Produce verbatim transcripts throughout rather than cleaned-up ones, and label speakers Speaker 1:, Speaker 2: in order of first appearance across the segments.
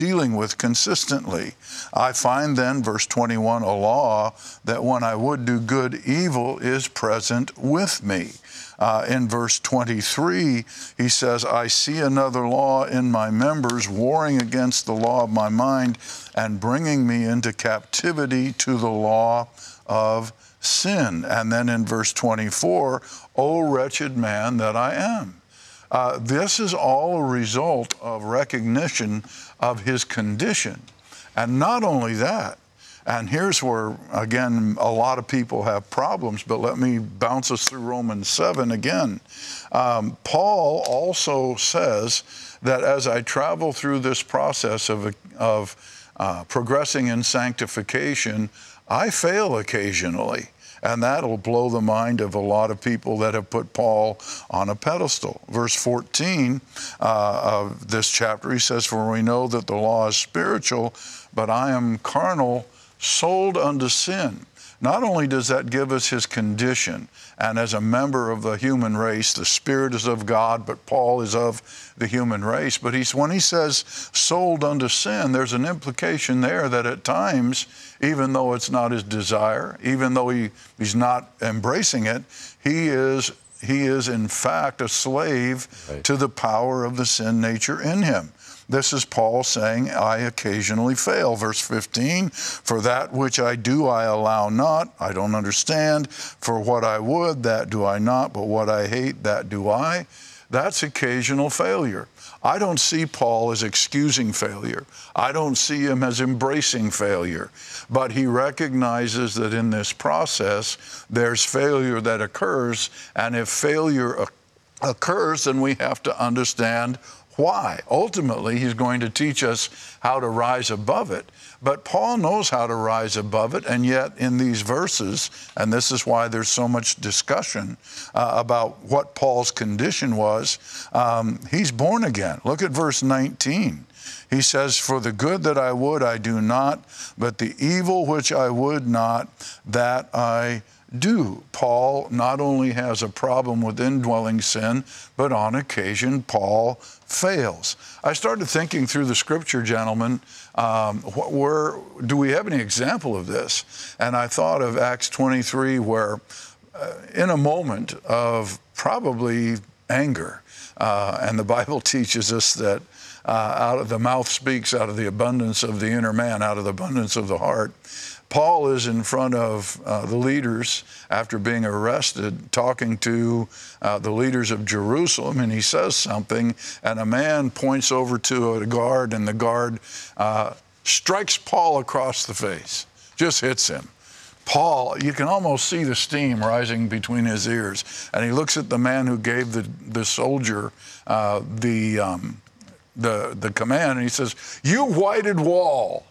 Speaker 1: dealing with consistently. I find then, verse twenty-one, a law that when I would do good, evil is present with me. Uh, in verse twenty-three, he says, I see another law in my members, warring against the law of my mind and bringing me into captivity to the law of sin. And then in verse twenty-four, O wretched man that I am. Uh, this is all a result of recognition of his condition. And not only that, and here's where, again, a lot of people have problems, but let me bounce us through Romans seven again. Um, Paul also says that as I travel through this process of, of uh, progressing in sanctification, I fail occasionally. And that'll blow the mind of a lot of people that have put Paul on a pedestal. Verse fourteen uh, of this chapter, he says, for we know that the law is spiritual, but I am carnal, sold unto sin. Not only does that give us his condition, and as a member of the human race, the Spirit is of God, but Paul is of the human race. But he's, when he says sold unto sin, there's an implication there that at times, even though it's not his desire, even though he, he's not embracing it, he is, he is in fact a slave right. to the power of the sin nature in him. This is Paul saying, I occasionally fail. Verse fifteen, for that which I do I allow not, I don't understand. For what I would, that do I not, but what I hate, that do I. That's occasional failure. I don't see Paul as excusing failure. I don't see him as embracing failure. But he recognizes that in this process, there's failure that occurs. And if failure occurs, then we have to understand why. Ultimately, he's going to teach us how to rise above it. But Paul knows how to rise above it, and yet in these verses, and this is why there's so much discussion uh, about what Paul's condition was, um, he's born again. Look at verse nineteen. He says, for the good that I would, I do not, but the evil which I would not, that I do. Paul not only has a problem with indwelling sin, but on occasion, Paul fails. I started thinking through the scripture, gentlemen, um, where do we have any example of this? And I thought of Acts twenty-three, where uh, in a moment of probably anger, uh, and the Bible teaches us that uh, out of the mouth speaks out of the abundance of the inner man, out of the abundance of the heart. Paul is in front of uh, the leaders after being arrested, talking to uh, the leaders of Jerusalem, and he says something, and a man points over to a guard, and the guard uh, strikes Paul across the face, just hits him. Paul, you can almost see the steam rising between his ears, and he looks at the man who gave the, the soldier uh, the, um, the, the command, and he says, you whited wall.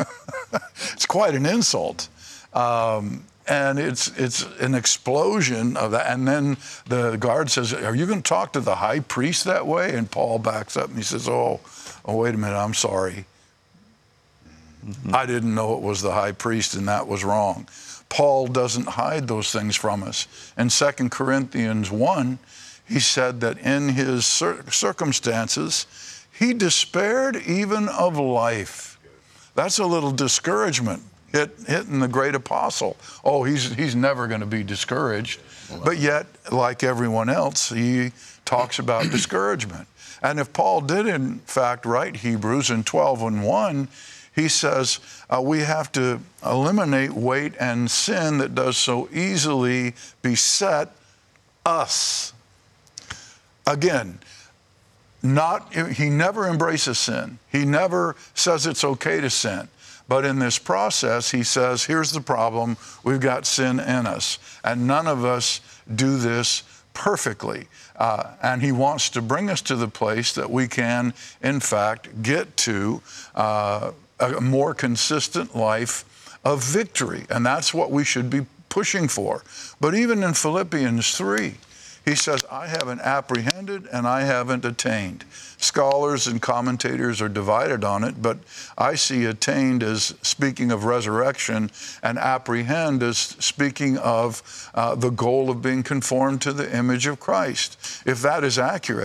Speaker 1: It's quite an insult. Um, and it's it's an explosion of that. And then the guard says, are you going to talk to the high priest that way? And Paul backs up and he says, oh, oh wait a minute, I'm sorry. Mm-hmm. I didn't know it was the high priest, and that was wrong. Paul doesn't hide those things from us. In Second Corinthians one, he said that in his cir- circumstances, he despaired even of life. That's a little discouragement hit, hitting the great apostle. Oh, he's, he's never going to be discouraged. But yet, like everyone else, he talks about discouragement. And if Paul did, in fact, write Hebrews in twelve and one, he says uh, we have to eliminate weight and sin that does so easily beset us. Again, Not, he never embraces sin. He never says it's okay to sin. But in this process, he says, here's the problem. We've got sin in us. And none of us do this perfectly. Uh, and he wants to bring us to the place that we can, in fact, get to uh, a more consistent life of victory. And that's what we should be pushing for. But even in Philippians three, he says, I haven't apprehended and I haven't attained. Scholars and commentators are divided on it, but I see attained as speaking of resurrection and apprehend as speaking of uh, the goal of being conformed to the image of Christ. If that is accurate,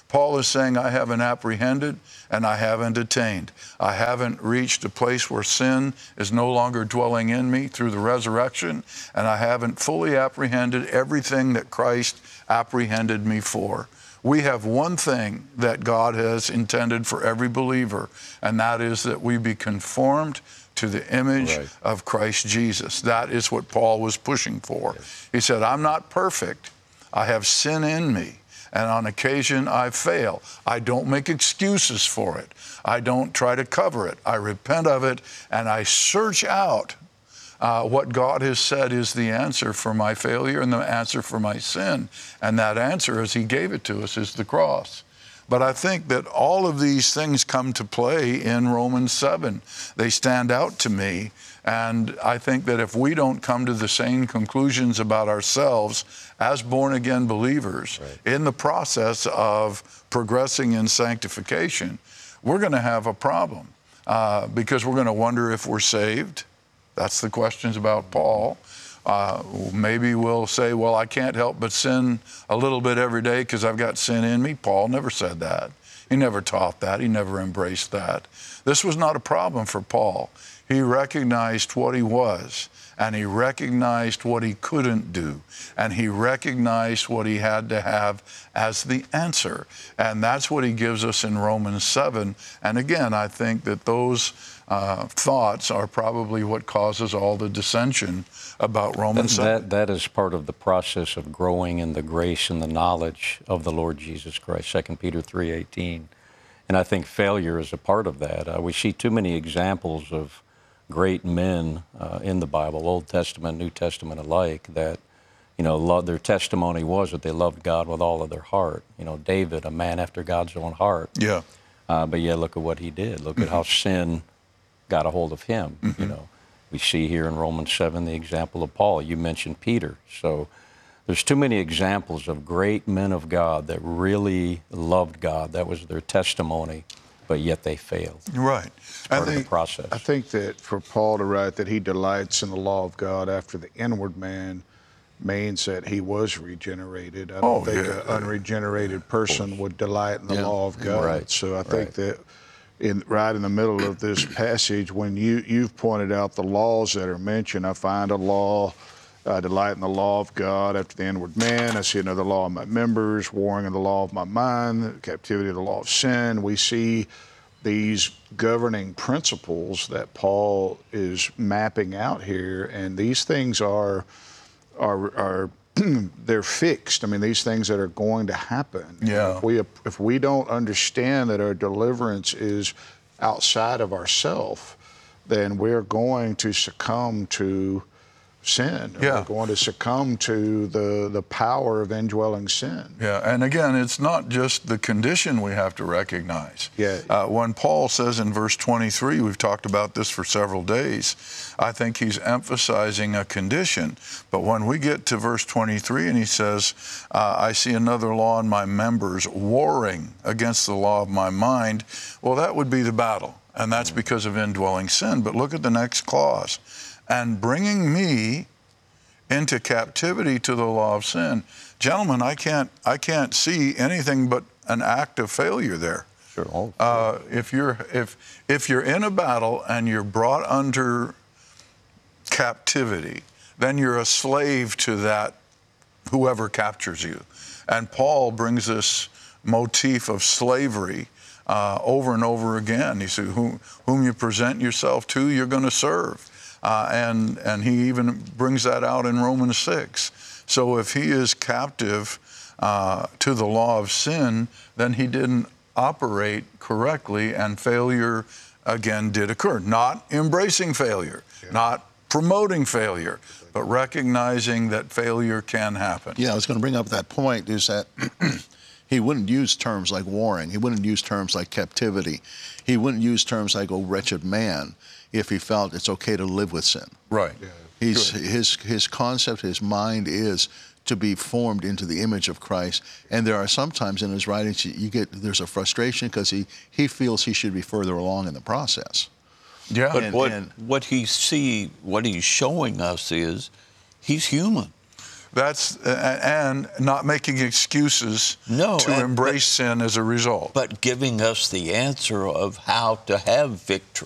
Speaker 1: Paul is saying, I haven't apprehended and I haven't attained. I haven't reached a place where sin is no longer dwelling in me through the resurrection, and I haven't fully apprehended everything that Christ apprehended me for. We have one thing that God has intended for every believer, and that is that we be conformed to the image right. of Christ Jesus. That is what Paul was pushing for. Yes. He said, I'm not perfect. I have sin in me, and on occasion I fail. I don't make excuses for it. I don't try to cover it. I repent of it, and I search out Uh, what God has said is the answer for my failure and the answer for my sin. And that answer, as he gave it to us, is the cross. But I think that all of these things come to play in Romans seven. They stand out to me. And I think that if we don't come to the same conclusions about ourselves as born-again believers right. in the process of progressing in sanctification, we're going to have a problem uh, because we're going to wonder if we're saved. That's the questions about Paul. Uh, maybe we'll say, well, I can't help but sin a little bit every day because I've got sin in me. Paul never said that. He never taught that. He never embraced that. This was not a problem for Paul. He recognized what he was, and he recognized what he couldn't do, and he recognized what he had to have as the answer. And that's what he gives us in Romans seven. And again, I think that those uh, thoughts are probably what causes all the dissension about Romans
Speaker 2: that,
Speaker 1: seven.
Speaker 2: That, that is part of the process of growing in the grace and the knowledge of the Lord Jesus Christ, Second Peter three eighteen. And I think failure is a part of that. Uh, we see too many examples of great men uh, in the Bible, Old Testament, New Testament alike, that, you know, lo- their testimony was that they loved God with all of their heart. You know, David, a man after God's own heart.
Speaker 1: Yeah.
Speaker 2: Uh, but yeah, look at what he did. Look mm-hmm. at how sin got a hold of him. Mm-hmm. You know, we see here in Romans seven the example of Paul. You mentioned Peter. So there's too many examples of great men of God that really loved God. That was their testimony, but yet they failed.
Speaker 1: Right.
Speaker 2: It's part I think, of the process.
Speaker 3: I think that for Paul to write that he delights in the law of God after the inward man means that he was regenerated. I don't
Speaker 1: oh,
Speaker 3: think
Speaker 1: yeah.
Speaker 3: an unregenerated person would delight in the
Speaker 1: yeah.
Speaker 3: law of God.
Speaker 2: Right.
Speaker 3: So I think
Speaker 2: right.
Speaker 3: that in right in the middle of this passage, when you, you've pointed out the laws that are mentioned, I find a law, I delight in the law of God after the inward man. I see another law of my members, warring in the law of my mind, the captivity of the law of sin. We see these governing principles that Paul is mapping out here, and these things are are are they're fixed. I mean, these things that are going to happen.
Speaker 1: Yeah.
Speaker 3: If we if we don't understand that our deliverance is outside of ourselves, then we're going to succumb to sin.
Speaker 1: Yeah.
Speaker 3: We're going to succumb to the, the power of indwelling sin.
Speaker 1: Yeah, and again, it's not just the condition we have to recognize.
Speaker 3: Yeah.
Speaker 1: Uh, when Paul says in verse twenty-three, we've talked about this for several days, I think he's emphasizing a condition. But when we get to verse twenty-three and he says, uh, I see another law in my members warring against the law of my mind, well, that would be the battle. And that's because of indwelling sin. But look at the next clause. And bringing me into captivity to the law of sin. Gentlemen, I can't I can't see anything but an act of failure there.
Speaker 2: Sure. Oh, sure.
Speaker 1: Uh, if you're if if you're in a battle and you're brought under captivity, then you're a slave to that whoever captures you. And Paul brings this motif of slavery uh, over and over again. He said, whom, whom you present yourself to, you're going to serve. Uh, and and he even brings that out in Romans six. So if he is captive uh, to the law of sin, then he didn't operate correctly, and failure again did occur. Not embracing failure, yeah. not promoting failure, but recognizing that failure can happen.
Speaker 4: Yeah, I was going to bring up that point, is that he wouldn't use terms like warring. He wouldn't use terms like captivity. He wouldn't use terms like, oh, wretched man, if he felt it's okay to live with sin.
Speaker 1: Right.
Speaker 4: Yeah. He's, his, his concept, his mind is to be formed into the image of Christ. And there are sometimes in his writings, you get, there's a frustration because he, he feels he should be further along in the process.
Speaker 1: Yeah.
Speaker 5: But
Speaker 4: And-
Speaker 5: what,
Speaker 4: and-
Speaker 5: what he see, what he's showing us is he's human.
Speaker 1: That's uh, and not making excuses
Speaker 5: No,
Speaker 1: to
Speaker 5: and-
Speaker 1: embrace sin as a result.
Speaker 5: but giving us the answer of how to have victory.